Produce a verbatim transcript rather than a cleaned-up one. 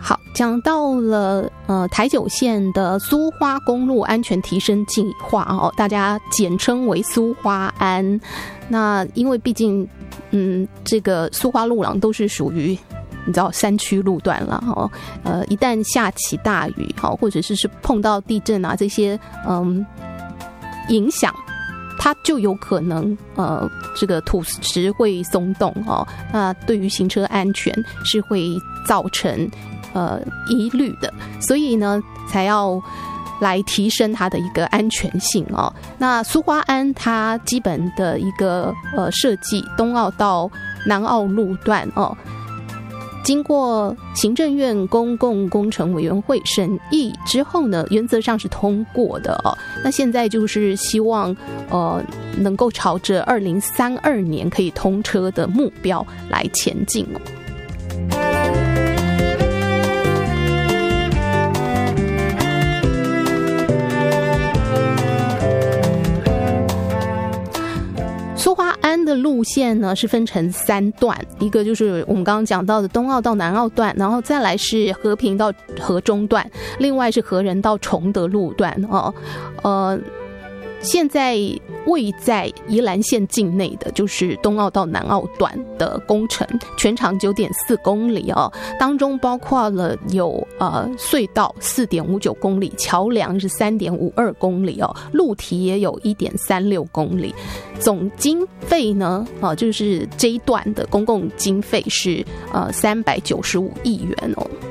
好，讲到了呃台九线的苏花公路安全提升计划哦，大家简称为苏花安。那因为毕竟嗯这个苏花路廊都是属于你知道山区路段了哈，呃一旦下起大雨哈，或者是是碰到地震啊这些嗯影响，它就有可能呃这个土石会松动哦，那对于行车安全是会造成呃疑虑的，所以呢才要来提升它的一个安全性哦。那苏花安它基本的一个呃设计，东澳到南澳路段哦，经过行政院公共工程委员会审议之后呢，原则上是通过的哦。那现在就是希望呃能够朝着二零三二年可以通车的目标来前进哦。苏花安的路线呢是分成三段，一个就是我们刚刚讲到的东澳到南澳段，然后再来是和平到和中段，另外是和仁到崇德路段哦。呃，现在位在宜兰县境内的就是东澳到南澳段的工程，全长 九点四公里哦，当中包括了有呃隧道 四点五九公里，桥梁是 三点五二公里哦，路堤也有 一点三六公里。总经费呢，呃，就是这一段的公共经费是呃三百九十五亿元哦。